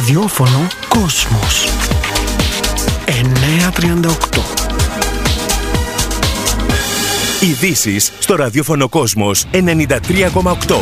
Ραδιόφωνο Κόσμος 938. Ειδήσεις στο ραδιόφωνο Κόσμος 93,8.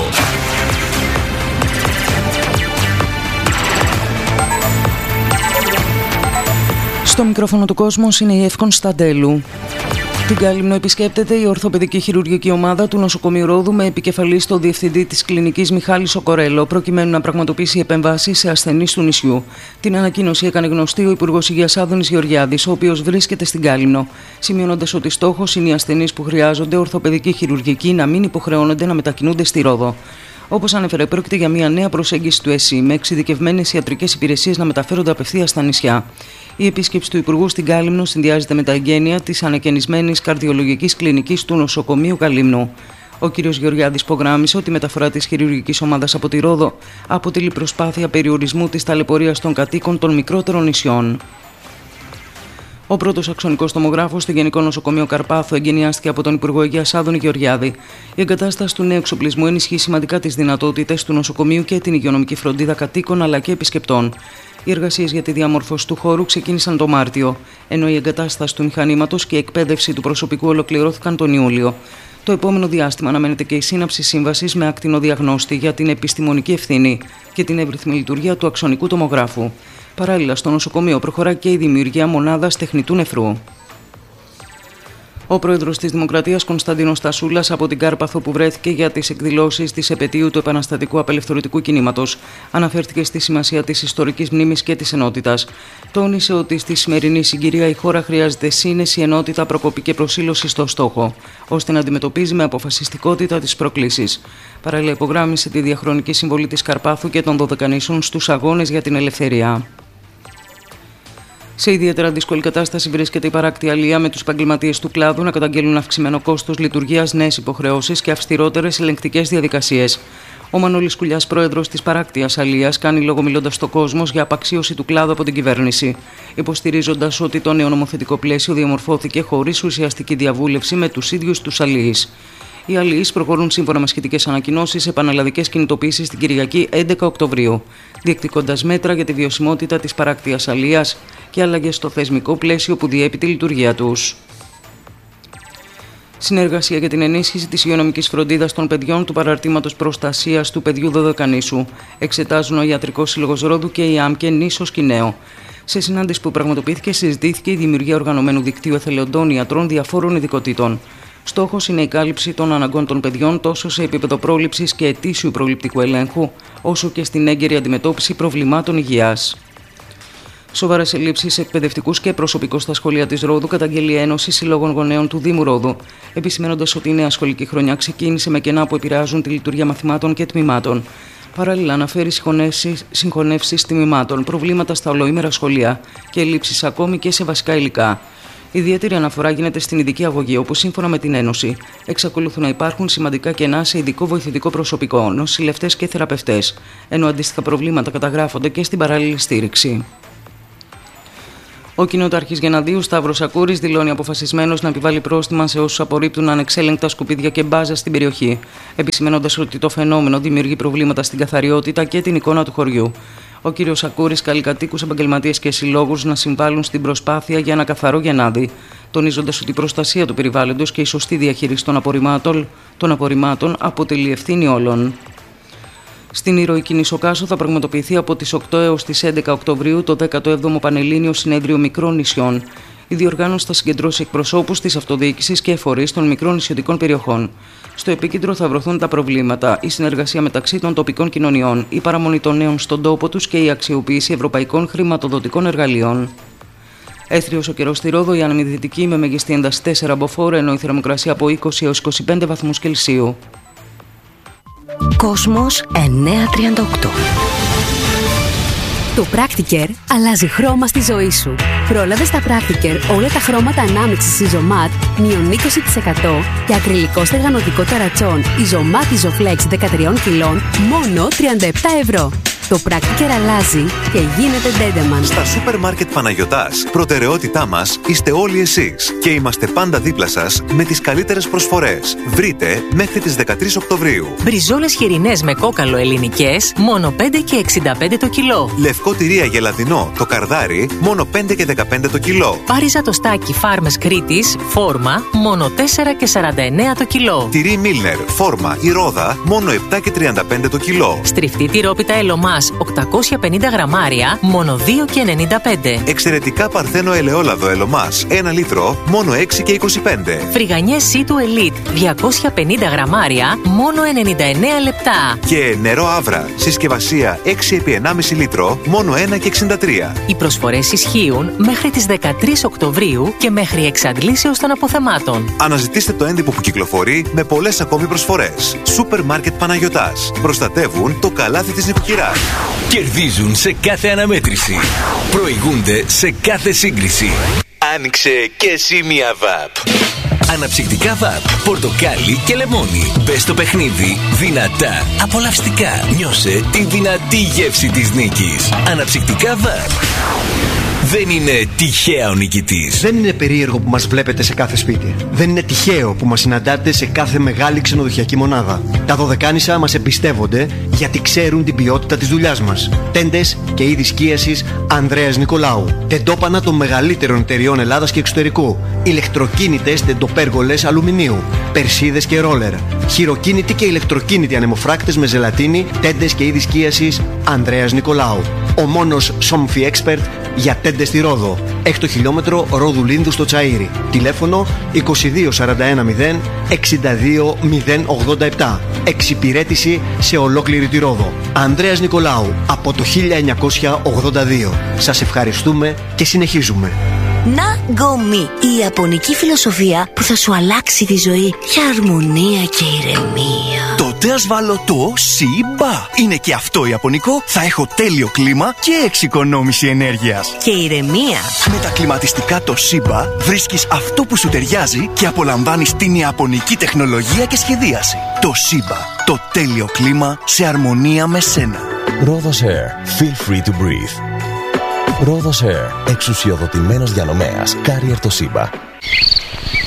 Στο μικρόφωνο του Κόσμος είναι η Εύκον Σταντέλου. Την Κάλυμνο επισκέπτεται η ορθοπαιδική χειρουργική ομάδα του νοσοκομείου Ρόδου με επικεφαλή στο διευθυντή της κλινικής Μιχάλη Σοκορέλο, προκειμένου να πραγματοποιήσει επεμβάσεις σε ασθενείς του νησιού. Την ανακοίνωση έκανε γνωστή ο Υπουργός Υγείας Άδωνης Γεωργιάδης, ο οποίος βρίσκεται στην Κάλυμνο, σημειώνοντας ότι στόχος είναι οι ασθενείς που χρειάζονται ορθοπαιδική χειρουργική να μην υποχρεώνονται να μετακινούνται στη Ρόδο. Όπως ανέφερε, πρόκειται για μια νέα προσέγγιση του ΕΣΥ, με εξειδικευμένες ιατρικές υπηρεσίες να μεταφέρονται απευθείας στα νησιά. Η επίσκεψη του Υπουργού στην Κάλυμνο συνδυάζεται με τα εγγένεια της ανακαινισμένης καρδιολογικής κλινικής του νοσοκομείου Καλύμνου. Ο κ. Γεωργιάδης υπογράμμισε ότι η μεταφορά της χειρουργικής ομάδας από τη Ρόδο αποτελεί προσπάθεια περιορισμού της ταλαιπωρίας των κατοίκων των μικρότερων νησιών. Ο πρώτος αξονικός τομογράφος στο Γενικό Νοσοκομείο Καρπάθου εγκαινιάστηκε από τον Υπουργό Υγείας Άδωνη Γεωργιάδη. Η εγκατάσταση του νέου εξοπλισμού ενισχύει σημαντικά τις δυνατότητες του νοσοκομείου και την υγειονομική φροντίδα κατοίκων αλλά και επισκεπτών. Οι εργασίες για τη διαμόρφωση του χώρου ξεκίνησαν το Μάρτιο, ενώ η εγκατάσταση του μηχανήματος και η εκπαίδευση του προσωπικού ολοκληρώθηκαν τον Ιούλιο. Το επόμενο διάστημα αναμένεται και η σύναψη σύμβασης με ακτινοδιαγνώστη για την επιστημονική ευθύνη και την εύρυθμη λειτουργία του αξονικού τομογράφου. Παράλληλα, στο νοσοκομείο προχωρά και η δημιουργία μονάδας τεχνητού νεφρού. Ο πρόεδρος της Δημοκρατίας, Κωνσταντίνος Τασούλας, από την Κάρπαθο που βρέθηκε για τις εκδηλώσεις της επετείου του επαναστατικού απελευθερωτικού κινήματος, αναφέρθηκε στη σημασία της ιστορικής μνήμης και της ενότητας. Τόνισε ότι στη σημερινή συγκυρία η χώρα χρειάζεται σύνεση, ενότητα, προκοπή και προσήλωση στο στόχο, ώστε να αντιμετωπίζει με αποφασιστικότητα τις προκλήσεις. Παράλληλα, υπογράμμισε τη διαχρονική συμβολή της Καρπάθου και των Δωδεκανήσων στους αγώνες για την ελευθερία. Σε ιδιαίτερα δύσκολη κατάσταση βρίσκεται η παράκτη αλία, με τους επαγγελματίες του κλάδου να καταγγέλουν αυξημένο κόστος λειτουργίας, νέες υποχρεώσεις και αυστηρότερες ελεγκτικές διαδικασίες. Ο Μανώλης Κουλιάς, πρόεδρος της παράκτειας αλίας, κάνει λόγο μιλώντας στο Κόσμος για απαξίωση του κλάδου από την κυβέρνηση, υποστηρίζοντας ότι το νέο νομοθετικό πλαίσιο διαμορφώθηκε χωρίς ουσιαστική διαβούλευση με τους ίδιους τους αλίεις. Οι αλίεις προχωρούν σύμφωνα με σχετικές ανακοινώσεις σε πανελλαδικές κινητοποίησεις την Κυριακή 11 Οκτωβρίου, διεκδικώντας μέτρα για τη βιωσιμότητα της παράκτειας αλίας και αλλαγές στο θεσμικό πλαίσιο που διέπει τη λειτουργία τους. Συνεργασία για την ενίσχυση της υγειονομικής φροντίδας των παιδιών του παραρτήματος προστασίας του παιδιού Δωδεκανήσου εξετάζουν ο Ιατρικός Σύλλογος Ρόδου και η ΑΜΚΕ Νήσος Κινέο. Σε συνάντηση που πραγματοποιήθηκε, συζητήθηκε η δημιουργία οργανωμένου δικτύου εθελοντών ιατρών διαφόρων ειδικοτήτων. Στόχος είναι η κάλυψη των αναγκών των παιδιών τόσο σε επίπεδο πρόληψης και ετήσιου προληπτικού ελέγχου, όσο και στην έγκαιρη αντιμετώπιση προβλημάτων υγείας. Σοβαρές ελλείψεις σε εκπαιδευτικούς και προσωπικό στα σχολεία της Ρόδου καταγγέλει η Ένωση Συλλόγων Γονέων του Δήμου Ρόδου, επισημαίνοντας ότι η νέα σχολική χρονιά ξεκίνησε με κενά που επηρεάζουν τη λειτουργία μαθημάτων και τμήματων. Παράλληλα, αναφέρει συγχωνεύσεις τμήματων, προβλήματα στα ολοήμερα σχολεία και ελλείψεις ακόμη και σε βασικά υλικά. Ιδιαίτερη αναφορά γίνεται στην ειδική αγωγή, όπου σύμφωνα με την Ένωση εξακολουθούν να υπάρχουν σημαντικά κενά σε ειδικό βοηθητικό προσωπικό, νοσηλευτές και θεραπευτές, ενώ αντίστοιχα προβλήματα καταγράφονται και στην παράλληλη στήριξη. Ο κοινοτάρχης Γεναδίου, Σταύρος Ακούρης, δηλώνει αποφασισμένος να επιβάλλει πρόστιμα σε όσους απορρίπτουν ανεξέλεγκτα σκουπίδια και μπάζα στην περιοχή, επισημαίνοντας ότι το φαινόμενο δημιουργεί προβλήματα στην καθαριότητα και την εικόνα του χωριού. Ο κ. Ακούρης καλεί κατοίκους, επαγγελματίες και συλλόγους να συμβάλλουν στην προσπάθεια για ένα καθαρό Γενάδη, τονίζοντας ότι η προστασία του περιβάλλοντος και η σωστή διαχείριση των απορριμμάτων αποτελεί ευθύνη όλων. Στην ηρωική Νησοκάσο θα πραγματοποιηθεί από τις 8 έως τις 11 Οκτωβρίου το 17ο Πανελλήνιο Συνέδριο Μικρών Νησιών. Η διοργάνωση θα συγκεντρώσει εκπροσώπους της αυτοδιοίκησης και φορείς των μικρών νησιωτικών περιοχών. Στο επίκεντρο θα βρωθούν τα προβλήματα, η συνεργασία μεταξύ των τοπικών κοινωνιών, η παραμονή των νέων στον τόπο τους και η αξιοποίηση ευρωπαϊκών χρηματοδοτικών εργαλείων. Έθριος ο καιρός στη Ρόδο, η άνεμη δυτική με μεγιστή ένταση 4 μποφόρ, ενώ η θερμοκρασία από 20 έως 25 βαθμούς Κελσίου. Κόσμος 938. Το Practicare αλλάζει χρώμα στη ζωή σου. Πρόλαβε στα Practicare όλα τα χρώματα ανάμειξης Isomat μείον 20% και ακριλικό στεγανωτικό ταρατσόν Isomat Isoflex 13 κιλών μόνο 37 ευρώ. Το πράκτικερ αλλάζει και γίνεται Ντέντεμαν. Στα σούπερ μάρκετ Παναγιωτάς, προτεραιότητά μας είστε όλοι εσείς και είμαστε πάντα δίπλα σας με τις καλύτερες προσφορές. Βρείτε μέχρι τις 13 Οκτωβρίου. Μπριζόλες χοιρινές με κόκαλο ελληνικές, μόνο 5 και 65 το κιλό. Λευκό τυρί αγελαδινό, το καρδάρι, μόνο 5 και 15 το κιλό. Πάριζα το στάκι Φάρμες Κρήτης, φόρμα, μόνο 4 και 49 το κιλό. Τυρί Μίλνερ, φόρμα ή ρόδα, μόνο 7 και 35 το κιλό. Στριφτή τυρόπιτα Ελωμάς, 850 γραμμάρια, μόνο 2 και 95. Εξαιρετικά παρθένο ελαιόλαδο Ελωμάς, 1 λίτρο, μόνο 6 και 25. Φρυγανιές Σίτου Ελίτ, 250 γραμμάρια, μόνο 99 λεπτά. Και νερό Άβρα, συσκευασία 6 επί 1,5 λίτρο, μόνο 1 και 63. Οι προσφορές ισχύουν μέχρι τις 13 Οκτωβρίου και μέχρι εξαντλήσεως των αποθεμάτων. Αναζητήστε το έντυπο που κυκλοφορεί με πολλές ακόμη προσφορές. Σούπερ μάρκετ Παναγιωτάς. Προστατεύουν το καλάθι της νοικοκυράς. Κερδίζουν σε κάθε αναμέτρηση. Προηγούνται σε κάθε σύγκριση. Άνοιξε και εσύ μια ΒΑΠ. Αναψυκτικά ΒΑΠ, πορτοκάλι και λεμόνι. Μπες στο παιχνίδι δυνατά, απολαυστικά. Νιώσε τη δυνατή γεύση της νίκης. Αναψυκτικά ΒΑΠ. Δεν είναι τυχαία ο νικητής. Δεν είναι περίεργο που μας βλέπετε σε κάθε σπίτι. Δεν είναι τυχαίο που μας συναντάτε σε κάθε μεγάλη ξενοδοχειακή μονάδα. Τα Δωδεκάνησα μας εμπιστεύονται γιατί ξέρουν την ποιότητα της δουλειάς μας. Τέντες και είδη σκίασης Ανδρέας Νικολάου. Τεντόπανα των μεγαλύτερων εταιριών Ελλάδας και εξωτερικού. Ηλεκτροκίνητες τεντοπέργολες αλουμινίου. Περσίδες και ρόλερ. Χειροκίνητοι και ηλεκτροκίνητοι ανεμοφράκτες με ζελατίνη. Τέντες και είδη σκίασης Ανδρέας Νικολάου. Ο μόνος Somfy Expert για τέντες στη Ρόδο. 6 χιλιόμετρο Ρόδου Λίνδου στο Τσαΐρι. Τηλέφωνο 2241 062 087. Εξυπηρέτηση σε ολόκληρη τη Ρόδο. Ανδρέας Νικολάου από το 1982. Σας ευχαριστούμε και συνεχίζουμε. Ναγκομι, η ιαπωνική φιλοσοφία που θα σου αλλάξει τη ζωή για αρμονία και ηρεμία. Τότε ας βάλω το ΣΥΜΠΑ. Είναι και αυτό ιαπωνικό, θα έχω τέλειο κλίμα και εξοικονόμηση ενέργειας. Και ηρεμία. Με τα κλιματιστικά το ΣΥΜΠΑ βρίσκεις αυτό που σου ταιριάζει και απολαμβάνεις την ιαπωνική τεχνολογία και σχεδίαση. Το ΣΥΜΠΑ, το τέλειο κλίμα σε αρμονία με σένα. Rhodos Air. Feel free to breathe. Rhodos Air. Εξουσιοδοτημένος διανομέας. Carrier Toshiba.